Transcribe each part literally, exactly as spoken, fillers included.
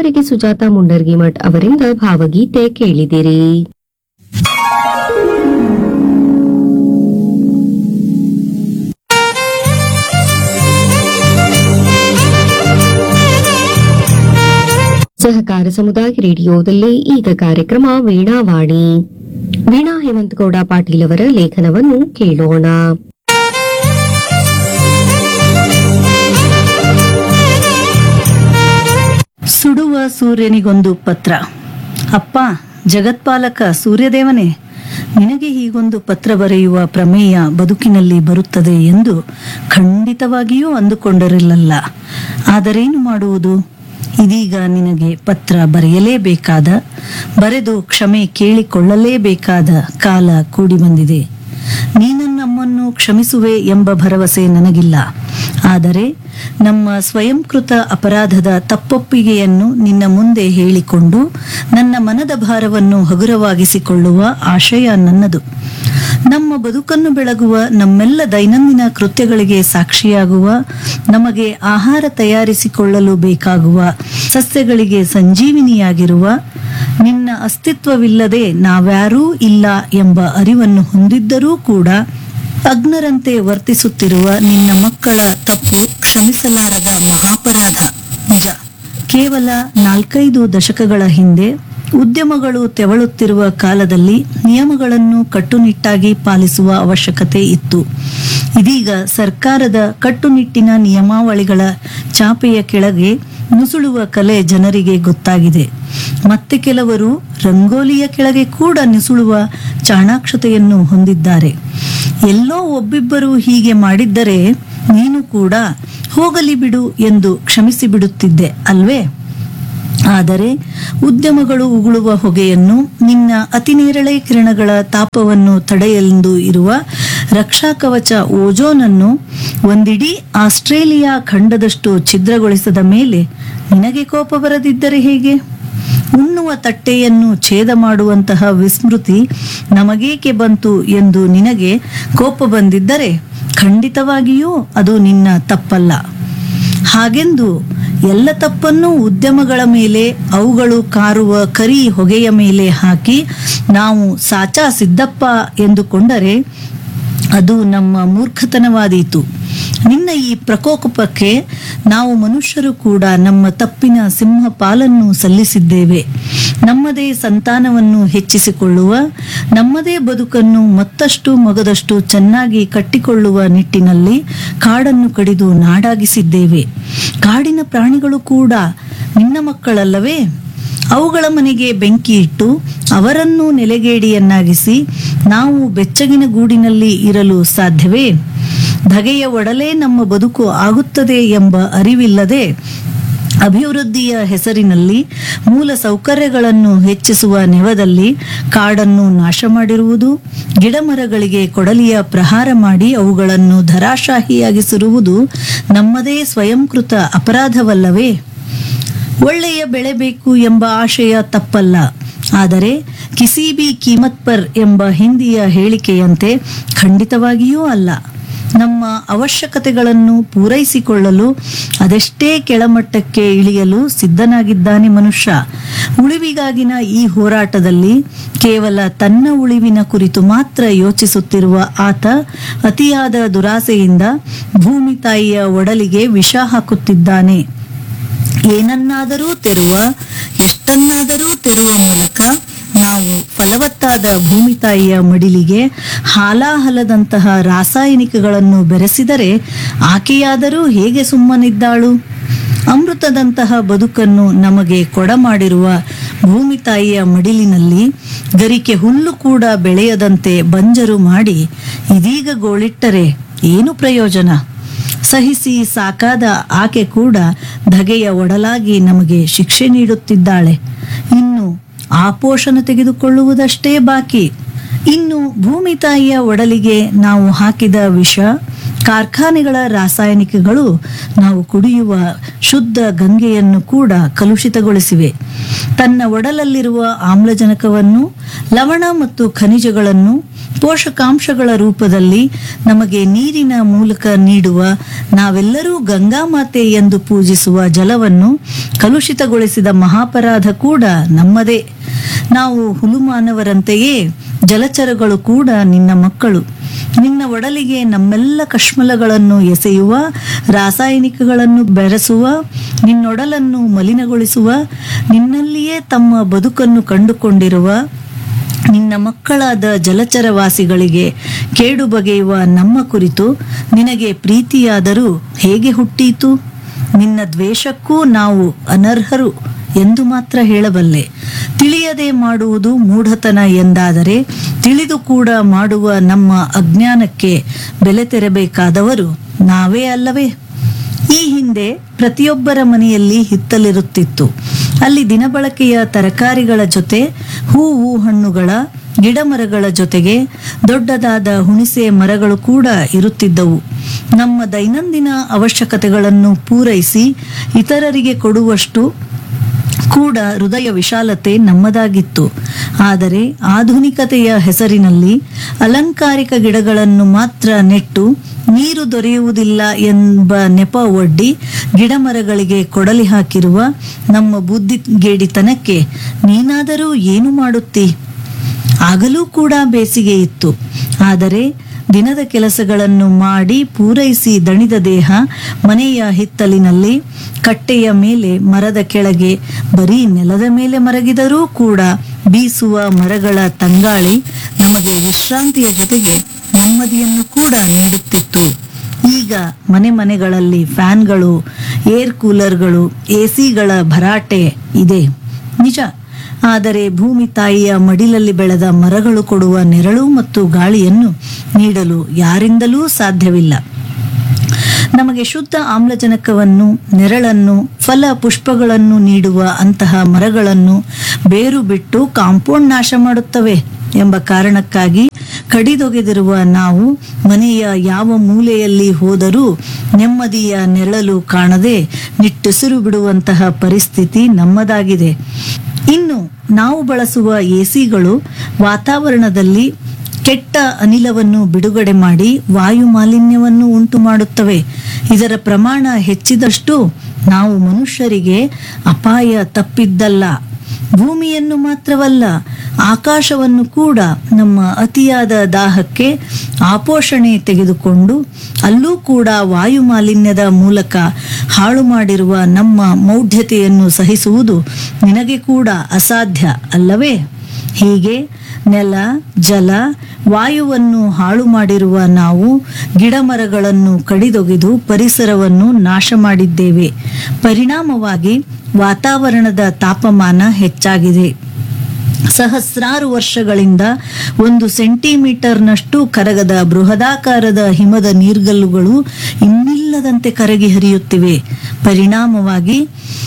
ಇದುವರೆಗೆ ಸುಜಾತ ಮುಂಡರ್ಗಿಮಠ್ ಅವರಿಂದ ಭಾವಗೀತೆ ಕೇಳಿದಿರಿ. ಸಹಕಾರ ಸಮುದಾಯ ರೇಡಿಯೋದಲ್ಲಿ ಈಗ ಕಾರ್ಯಕ್ರಮ ವೀಣಾವಾಣಿ. ವೀಣಾ ಹೇಮಂತಗೌಡ ಪಾಟೀಲ್ ಅವರ ಲೇಖನವನ್ನು ಕೇಳೋಣ. ಸುಡುವ ಸೂರ್ಯನಿಗೊಂದು ಪತ್ರ. ಅಪ್ಪ ಜಗತ್ಪಾಲಕ ಸೂರ್ಯದೇವನೇ, ನಿನಗೆ ಹೀಗೊಂದು ಪತ್ರ ಬರೆಯುವ ಪ್ರಮೇಯ ಬದುಕಿನಲ್ಲಿ ಬರುತ್ತದೆ ಎಂದು ಖಂಡಿತವಾಗಿಯೂ ಅಂದುಕೊಂಡಿರಲಿಲ್ಲ. ಆದರೇನು ಮಾಡುವುದು? ಇದೀಗ ನಿನಗೆ ಪತ್ರ ಬರೆಯಲೇಬೇಕಾದ, ಬರೆದು ಕ್ಷಮೆ ಕೇಳಿಕೊಳ್ಳಲೇಬೇಕಾದ ಕಾಲ ಕೂಡಿ ಬಂದಿದೆ. ನೀನು ನಮ್ಮನ್ನು ಕ್ಷಮಿಸುವೆ ಎಂಬ ಭರವಸೆ ನನಗಿಲ್ಲ. ಆದರೆ ನಮ್ಮ ಸ್ವಯಂಕೃತ ಅಪರಾಧದ ತಪ್ಪೊಪ್ಪಿಗೆಯನ್ನು ನಿನ್ನ ಮುಂದೆ ಹೇಳಿಕೊಂಡು ನನ್ನ ಮನದ ಭಾರವನ್ನು ಹಗುರವಾಗಿಸಿಕೊಳ್ಳುವ ಆಶಯ ನನ್ನದು. ನಮ್ಮ ಬದುಕನ್ನು ಬೆಳಗುವ ನಮ್ಮೆಲ್ಲ ದೈನಂದಿನ ಕೃತ್ಯಗಳಿಗೆ ಸಾಕ್ಷಿಯಾಗುವ, ನಮಗೆ ಆಹಾರ ತಯಾರಿಸಿಕೊಳ್ಳಲು ಬೇಕಾಗುವ ಸಸ್ಯಗಳಿಗೆ ಸಂಜೀವಿನಿಯಾಗಿರುವ, ನಿನ್ನ ಅಸ್ತಿತ್ವವಿಲ್ಲದೆ ನಾವ್ಯಾರೂ ಇಲ್ಲ ಎಂಬ ಅರಿವನ್ನು ಹೊಂದಿದ್ದರೂ ಕೂಡ ಅಗ್ನರಂತೆ ವರ್ತಿಸುತ್ತಿರುವ ನಿನ್ನ ಮಕ್ಕಳ ತಪ್ಪು ಕ್ಷಮಿಸಲಾರದ ಮಹಾಪರಾಧ. ನಿಜ, ಕೇವಲ ನಾಲ್ಕೈದು ದಶಕಗಳ ಹಿಂದೆ ಉದ್ಯಮಗಳು ತೆವಳುತ್ತಿರುವ ಕಾಲದಲ್ಲಿ ನಿಯಮಗಳನ್ನು ಕಟ್ಟುನಿಟ್ಟಾಗಿ ಪಾಲಿಸುವ ಅವಶ್ಯಕತೆ ಇತ್ತು. ಇದೀಗ ಸರ್ಕಾರದ ಕಟ್ಟುನಿಟ್ಟಿನ ನಿಯಮಾವಳಿಗಳ ಚಾಪೆಯ ಕೆಳಗೆ ನುಸುಳುವ ಕಲೆ ಜನರಿಗೆ ಗೊತ್ತಾಗಿದೆ. ಮತ್ತೆ ಕೆಲವರು ರಂಗೋಲಿಯ ಕೆಳಗೆ ಕೂಡ ನುಸುಳುವ ಚಾಣಾಕ್ಷತೆಯನ್ನು ಹೊಂದಿದ್ದಾರೆ. ಎಲ್ಲೋ ಒಬ್ಬಿಬ್ಬರು ಹೀಗೆ ಮಾಡಿದ್ದರೆ ನೀನು ಕೂಡ ಹೋಗಲಿ ಬಿಡು ಎಂದು ಕ್ಷಮಿಸಿ ಬಿಡುತ್ತಿದ್ದೆ ಅಲ್ವೇ? ಆದರೆ ಉದ್ಯಮಗಳು ಉಗುಳುವ ಹೊಗೆಯನ್ನು, ನಿನ್ನ ಅತಿನೇರಳೆ ಕಿರಣಗಳ ತಾಪವನ್ನು ತಡೆಯಲೆಂದು ಇರುವ ರಕ್ಷಾ ಕವಚ ಓಜೋನನ್ನು ಒಂದಿಡೀ ಆಸ್ಟ್ರೇಲಿಯಾ ಖಂಡದಷ್ಟು ಛಿದ್ರಗೊಳಿಸದ ಮೇಲೆ ನಿನಗೆ ಕೋಪ ಬರದಿದ್ದರೆ ಹೇಗೆ? ಉಣ್ಣುವ ತಟ್ಟೆಯನ್ನು ಛೇದ ಮಾಡುವಂತಹ ವಿಸ್ಮೃತಿ ನಮಗೇಕೆ ಬಂತು ಎಂದು ನಿನಗೆ ಕೋಪ ಬಂದಿದ್ದರೆ ಖಂಡಿತವಾಗಿಯೂ ಅದು ನಿನ್ನ ತಪ್ಪಲ್ಲ. ಹಾಗೆಂದು ಎಲ್ಲ ತಪ್ಪನ್ನು ಉದ್ಯಮಗಳ ಮೇಲೆ, ಅವುಗಳು ಕಾರುವ ಕರಿ ಹೊಗೆಯ ಮೇಲೆ ಹಾಕಿ ನಾವು ಸಾಚಾ ಸಿದ್ದಪ್ಪ ಎಂದುಕೊಂಡರೆ ಅದು ನಮ್ಮ ಮೂರ್ಖತನವಾದೀತು. ನಿನ್ನ ಈ ಪ್ರಕೋಪಕ್ಕೆ ನಾವು ಮನುಷ್ಯರು ಕೂಡ ನಮ್ಮ ತಪ್ಪಿನ ಸಿಂಹ ಪಾಲನ್ನು ಸಲ್ಲಿಸಿದ್ದೇವೆ. ನಮ್ಮದೇ ಸಂತಾನವನ್ನು ಹೆಚ್ಚಿಸಿಕೊಳ್ಳುವ, ನಮ್ಮದೇ ಬದುಕನ್ನು ಮತ್ತಷ್ಟು ಮಗದಷ್ಟು ಚೆನ್ನಾಗಿ ಕಟ್ಟಿಕೊಳ್ಳುವ ನಿಟ್ಟಿನಲ್ಲಿ ಕಾಡನ್ನು ಕಡಿದು ನಾಡಾಗಿಸಿದ್ದೇವೆ. ಕಾಡಿನ ಪ್ರಾಣಿಗಳು ಕೂಡ ನಿನ್ನ ಮಕ್ಕಳಲ್ಲವೇ? ಅವುಗಳ ಮನೆಗೆ ಬೆಂಕಿ ಇಟ್ಟು ಅವರನ್ನು ನೆಲೆಗೇಡಿಯನ್ನಾಗಿಸಿ ನಾವು ಬೆಚ್ಚಗಿನ ಗೂಡಿನಲ್ಲಿ ಇರಲು ಸಾಧ್ಯವೇ? ಧಗೆಯ ಒಡಲೇ ನಮ್ಮ ಬದುಕು ಆಗುತ್ತದೆ ಎಂಬ ಅರಿವಿಲ್ಲದೆ ಅಭಿವೃದ್ಧಿಯ ಹೆಸರಿನಲ್ಲಿ ಮೂಲ ಸೌಕರ್ಯಗಳನ್ನು ಹೆಚ್ಚಿಸುವ ನೆವದಲ್ಲಿ ಕಾಡನ್ನು ನಾಶ ಮಾಡಿರುವುದು, ಗಿಡಮರಗಳಿಗೆ ಕೊಡಲಿಯ ಪ್ರಹಾರ ಮಾಡಿ ಅವುಗಳನ್ನು ಧರಾಶಾಹಿಯಾಗಿಸಿರುವುದು ನಮ್ಮದೇ ಸ್ವಯಂಕೃತ ಅಪರಾಧವಲ್ಲವೇ? ಒಳ್ಳೆಯ ಬೆಳೆ ಬೇಕು ಎಂಬ ಆಶಯ ತಪ್ಪಲ್ಲ. ಆದರೆ ಕಿಸಿ ಬಿ ಕೀಮತ್ ಪರ್ ಎಂಬ ಹಿಂದಿಯ ಹೇಳಿಕೆಯಂತೆ ಖಂಡಿತವಾಗಿಯೂ ಅಲ್ಲ. ನಮ್ಮ ಅವಶ್ಯಕತೆಗಳನ್ನು ಪೂರೈಸಿಕೊಳ್ಳಲು ಅದೆಷ್ಟೇ ಕೆಳಮಟ್ಟಕ್ಕೆ ಇಳಿಯಲು ಸಿದ್ಧನಾಗಿದ್ದಾನೆ ಮನುಷ್ಯ. ಉಳಿವಿಗಾಗಿನ ಈ ಹೋರಾಟದಲ್ಲಿ ಕೇವಲ ತನ್ನ ಉಳಿವಿನ ಕುರಿತು ಮಾತ್ರ ಯೋಚಿಸುತ್ತಿರುವ ಆತ ಅತಿಯಾದ ದುರಾಸೆಯಿಂದ ಭೂಮಿ ತಾಯಿಯ ಒಡಲಿಗೆ ವಿಷ ಹಾಕುತ್ತಿದ್ದಾನೆ. ಏನನ್ನಾದರೂ ತೆರುವ, ಎಷ್ಟನ್ನಾದರೂ ತೆರುವ ಮೂಲಕ ನಾವು ಫಲವತ್ತಾದ ಭೂಮಿ ತಾಯಿಯ ಮಡಿಲಿಗೆ ಹಾಲಾಹಲದಂತಹ ರಾಸಾಯನಿಕಗಳನ್ನು ಬೆರೆಸಿದರೆ ಆಕೆಯಾದರೂ ಹೇಗೆ ಸುಮ್ಮನಿದ್ದಾಳು? ಅಮೃತದಂತಹ ಬದುಕನ್ನು ನಮಗೆ ಕೊಡಮಾಡಿರುವ ಭೂಮಿ ತಾಯಿಯ ಮಡಿಲಿನಲ್ಲಿ ಗರಿಕೆ ಹುಲ್ಲು ಕೂಡ ಬೆಳೆಯದಂತೆ ಬಂಜರು ಮಾಡಿ ಇದೀಗ ಗೋಳಿಟ್ಟರೆ ಏನು ಪ್ರಯೋಜನ? ಸಹಿಸಿ ಸಾಕಾದ ಆಕೆ ಕೂಡ ಧಗೆಯ ಒಡಲಾಗಿ ನಮಗೆ ಶಿಕ್ಷೆ ನೀಡುತ್ತಿದ್ದಾಳೆ. ಇನ್ನು ಆ ಪೋಷಣ ತೆಗೆದುಕೊಳ್ಳುವುದಷ್ಟೇ ಬಾಕಿ. ಇನ್ನು ಭೂಮಿ ತಾಯಿಯ ಒಡಲಿಗೆ ನಾವು ಹಾಕಿದ ವಿಷ ಕಾರ್ಖಾನೆಗಳ ರಾಸಾಯನಿಕಗಳು ನಾವು ಕುಡಿಯುವ ಶುದ್ಧ ಗಂಗೆಯನ್ನು ಕೂಡ ಕಲುಷಿತಗೊಳಿಸಿವೆ. ತನ್ನ ಒಡಲಲ್ಲಿರುವ ಆಮ್ಲಜನಕವನ್ನು, ಲವಣ ಮತ್ತು ಖನಿಜಗಳನ್ನು ಪೋಷಕಾಂಶಗಳ ರೂಪದಲ್ಲಿ ನಮಗೆ ನೀರಿನ ಮೂಲಕ ನೀಡುವ ನಾವೆಲ್ಲರೂ ಗಂಗಾ ಮಾತೆ ಎಂದು ಪೂಜಿಸುವ ಜಲವನ್ನು ಕಲುಷಿತಗೊಳಿಸಿದ ಮಹಾಪರಾಧ ಕೂಡ ನಮ್ಮದೇ. ನಾವು ಹುಲುಮಾನವರಂತೆಯೇ ಜಲಚರಗಳು ಕೂಡ ನಿನ್ನ ಮಕ್ಕಳು. ನಿನ್ನ ಒಡಲಿಗೆ ನಮ್ಮೆಲ್ಲ ಕಶ್ಮಲಗಳನ್ನು ಎಸೆಯುವ, ರಾಸಾಯನಿಕಗಳನ್ನು ಬೆರೆಸುವ, ನಿನ್ನೊಡಲನ್ನು ಮಲಿನಗೊಳಿಸುವ, ನಿನ್ನಲ್ಲಿಯೇ ತಮ್ಮ ಬದುಕನ್ನು ಕಂಡುಕೊಂಡಿರುವ ನಿನ್ನ ಮಕ್ಕಳಾದ ಜಲಚರವಾಸಿಗಳಿಗೆ ಕೇಡು ಬಗೆಯುವ ನಮ್ಮ ಕುರಿತು ನಿನಗೆ ಪ್ರೀತಿಯಾದರೂ ಹೇಗೆ ಹುಟ್ಟೀತು? ನಿನ್ನ ದ್ವೇಷಕ್ಕೂ ನಾವು ಅನರ್ಹರು ಎಂದು ಮಾತ್ರ ಹೇಳಬಲ್ಲೆ. ತಿಳಿಯದೆ ಮಾಡುವುದು ಮೂಢತನ ಎಂದಾದರೆ ತಿಳಿದು ಕೂಡ ಮಾಡುವ ನಮ್ಮ ಅಜ್ಞಾನಕ್ಕೆ ಬೆಲೆ ತೆರಬೇಕಾದವರು ನಾವೇ ಅಲ್ಲವೇ? ಈ ಹಿಂದೆ ಪ್ರತಿಯೊಬ್ಬರ ಮನೆಯಲ್ಲಿ ಹಿತ್ತಲಿರುತ್ತಿತ್ತು. ಅಲ್ಲಿ ದಿನಬಳಕೆಯ ತರಕಾರಿಗಳ ಜೊತೆ ಹೂವು ಹಣ್ಣುಗಳ ಗಿಡಮರಗಳ ಜೊತೆಗೆ ದೊಡ್ಡದಾದ ಹುಣಸೆ ಮರಗಳು ಕೂಡ ಇರುತ್ತಿದ್ದವು. ನಮ್ಮ ದೈನಂದಿನ ಅವಶ್ಯಕತೆಗಳನ್ನು ಪೂರೈಸಿ ಇತರರಿಗೆ ಕೊಡುವಷ್ಟು ಕೂಡ ಹೃದಯ ವಿಶಾಲತೆ ನಮ್ಮದಾಗಿತ್ತು. ಆದರೆ ಆಧುನಿಕತೆಯ ಹೆಸರಿನಲ್ಲಿ ಅಲಂಕಾರಿಕ ಗಿಡಗಳನ್ನು ಮಾತ್ರ ನೆಟ್ಟು ನೀರು ದೊರೆಯುವುದಿಲ್ಲ ಎಂಬ ನೆಪ ಒಡ್ಡಿ ಗಿಡಮರಗಳಿಗೆ ಕೊಡಲಿ ಹಾಕಿರುವ ನಮ್ಮ ಬುದ್ಧಿಗೇಡಿತನಕ್ಕೆ ನೀನಾದರೂ ಏನು ಮಾಡುತ್ತಿ? ಆಗಲೂ ಕೂಡ ಬೇಸಿಗೆ ಇತ್ತು. ಆದರೆ ದಿನದ ಕೆಲಸಗಳನ್ನು ಮಾಡಿ ಪೂರೈಸಿ ದಣಿದ ದೇಹ ಮನೆಯ ಹಿತ್ತಲಿನಲ್ಲಿ ಕಟ್ಟೆಯ ಮೇಲೆ ಮರದ ಕೆಳಗೆ ಬರೀ ನೆಲದ ಮೇಲೆ ಮರಗಿದರೂ ಕೂಡ ಬೀಸುವ ಮರಗಳ ತಂಗಾಳಿ ನಮಗೆ ವಿಶ್ರಾಂತಿಯ ಜೊತೆಗೆ ನೆಮ್ಮದಿಯನ್ನು ಕೂಡ ನೀಡುತ್ತಿತ್ತು. ಈಗ ಮನೆ ಮನೆಗಳಲ್ಲಿ ಫ್ಯಾನ್ಗಳು, ಏರ್ ಕೂಲರ್ಗಳು, ಎಸಿಗಳ ಭರಾಟೆ ಇದೆ ನಿಜ. ಆದರೆ ಭೂಮಿ ತಾಯಿಯ ಮಡಿಲಲ್ಲಿ ಬೆಳೆದ ಮರಗಳು ಕೊಡುವ ನೆರಳು ಮತ್ತು ಗಾಳಿಯನ್ನು ನೀಡಲು ಯಾರಿಂದಲೂ ಸಾಧ್ಯವಿಲ್ಲ. ನಮಗೆ ಶುದ್ಧ ಆಮ್ಲಜನಕವನ್ನು, ನೆರಳನ್ನು, ಫಲ ಪುಷ್ಪಗಳನ್ನು ನೀಡುವ ಅಂತಹ ಮರಗಳನ್ನು ಬೇರು ಬಿಟ್ಟು ಕಾಂಪೌಂಡ್ ನಾಶ ಮಾಡುತ್ತವೆ ಎಂಬ ಕಾರಣಕ್ಕಾಗಿ ಕಡಿದೊಗೆದಿರುವ ನಾವು ಮನೆಯ ಯಾವ ಮೂಲೆಯಲ್ಲಿ ಹೋದರೂ ನೆಮ್ಮದಿಯ ನೆರಳು ಕಾಣದೆ ನಿಟ್ಟುಸಿರು ಬಿಡುವಂತಹ ಪರಿಸ್ಥಿತಿ ನಮ್ಮದಾಗಿದೆ. ಇನ್ನು ನಾವು ಬಳಸುವ ಎಸಿಗಳು ವಾತಾವರಣದಲ್ಲಿ ಕೆಟ್ಟ ಅನಿಲವನ್ನು ಬಿಡುಗಡೆ ಮಾಡಿ ವಾಯು ಮಾಲಿನ್ಯವನ್ನು ಉಂಟು ಮಾಡುತ್ತವೆ. ಇದರ ಪ್ರಮಾಣ ಹೆಚ್ಚಿದಷ್ಟು ನಾವು ಮನುಷ್ಯರಿಗೆ ಅಪಾಯ ತಪ್ಪಿದ್ದಲ್ಲ. ಭೂಮಿಯನ್ನು ಮಾತ್ರವಲ್ಲ, ಆಕಾಶವನ್ನು ಕೂಡ ನಮ್ಮ ಅತಿಯಾದ ದಾಹಕ್ಕೆ ಆಪೋಷಣೆ ತೆಗೆದುಕೊಂಡು ಅಲ್ಲೂ ಕೂಡ ವಾಯು ಮಾಲಿನ್ಯದ ಮೂಲಕ ಹಾಳು ಮಾಡಿರುವ ನಮ್ಮ ಮೌಢ್ಯತೆಯನ್ನು ಸಹಿಸುವುದು ನಿನಗೆ ಕೂಡ ಅಸಾಧ್ಯ ಅಲ್ಲವೇ? ಹೀಗೆ ನೆಲ, ಜಲ, ವಾಯುವನ್ನು ಹಾಳು ಮಾಡಿರುವ ನಾವು ಗಿಡಮರಗಳನ್ನು ಕಡಿದೊಗೆದು ಪರಿಸರವನ್ನು ನಾಶ ಮಾಡಿದ್ದೇವೆ. ಪರಿಣಾಮವಾಗಿ ವಾತಾವರಣದ ತಾಪಮಾನ ಹೆಚ್ಚಾಗಿದೆ. ಸಹಸ್ರಾರು ವರ್ಷಗಳಿಂದ ಒಂದು ಸೆಂಟಿಮೀಟರ್ನಷ್ಟು ಕರಗದ ಬೃಹದಾಕಾರದ ಹಿಮದ ನೀರ್ಗಲ್ಲುಗಳು ಇನ್ನಿಲ್ಲದಂತೆ ಕರಗಿ ಹರಿಯುತ್ತಿವೆ. ಪರಿಣಾಮವಾಗಿ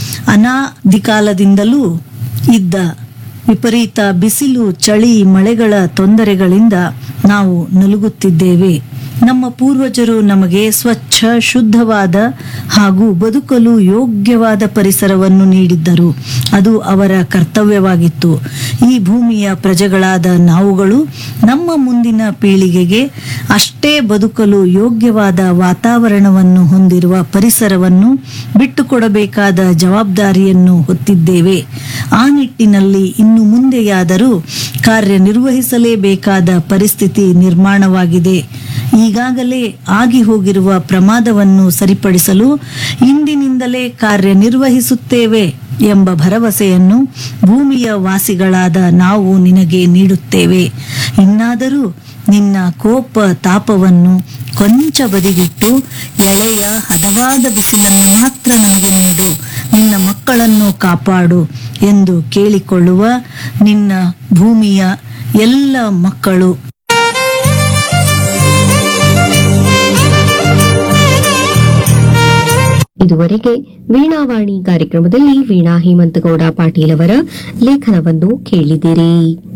ಅನಾದಿಕಾಲದಿಂದಲೂ ಇದ್ದ ವಿಪರೀತ ಬಿಸಿಲು, ಚಳಿ, ಮಳೆಗಳ ತೊಂದರೆಗಳಿಂದ ನಾವು ನಲುಗುತ್ತಿದ್ದೇವೆ. ನಮ್ಮ ಪೂರ್ವಜರು ನಮಗೆ ಸ್ವಚ್ಛ, ಶುದ್ಧವಾದ ಹಾಗೂ ಬದುಕಲು ಯೋಗ್ಯವಾದ ಪರಿಸರವನ್ನು ನೀಡಿದ್ದರು. ಅದು ಅವರ ಕರ್ತವ್ಯವಾಗಿತ್ತು. ಈ ಭೂಮಿಯ ಪ್ರಜೆಗಳಾದ ನಾವುಗಳು ನಮ್ಮ ಮುಂದಿನ ಪೀಳಿಗೆಗೆ ಅಷ್ಟೇ ಬದುಕಲು ಯೋಗ್ಯವಾದ ವಾತಾವರಣವನ್ನು ಹೊಂದಿರುವ ಪರಿಸರವನ್ನು ಬಿಟ್ಟುಕೊಡಬೇಕಾದ ಜವಾಬ್ದಾರಿಯನ್ನು ಹೊತ್ತಿದ್ದೇವೆ. ಆ ನಿಟ್ಟಿನಲ್ಲಿ ಇನ್ನು ಮುಂದೆಯಾದರೂ ಕಾರ್ಯನಿರ್ವಹಿಸಲೇಬೇಕಾದ ಪರಿಸ್ಥಿತಿ ನಿರ್ಮಾಣವಾಗಿದೆ. ಈಗಾಗಲೇ ಆಗಿ ಹೋಗಿರುವ ಪ್ರಮಾದವನ್ನು ಸರಿಪಡಿಸಲು ಇಂದಿನಿಂದಲೇ ಕಾರ್ಯನಿರ್ವಹಿಸುತ್ತೇವೆ ಎಂಬ ಭರವಸೆಯನ್ನು ಭೂಮಿಯ ವಾಸಿಗಳಾದ ನಾವು ನಿನಗೆ ನೀಡುತ್ತೇವೆ. ಇನ್ನಾದರೂ ನಿನ್ನ ಕೋಪ ತಾಪವನ್ನು ಕೊಂಚ ಬದಿಗಿಟ್ಟು ಎಳೆಯ ಹದವಾದ ಬಿಸಿಲನ್ನು ಮಾತ್ರ ನಮಗೆ ನೀಡು, ನಿನ್ನ ಮಕ್ಕಳನ್ನು ಕಾಪಾಡು ಎಂದು ಕೇಳಿಕೊಳ್ಳುವ ನಿನ್ನ ಭೂಮಿಯ ಎಲ್ಲ ಮಕ್ಕಳು. ಇದುವರೆಗೆ ವೀಣಾವಾಣಿ ಕಾರ್ಯಕ್ರಮದಲ್ಲಿ ವೀಣಾ ಹೇಮಂತಗೌಡ ಪಾಟೀಲ್ ಅವರ ಲೇಖನವನ್ನು ಕೇಳಿದಿರಿ.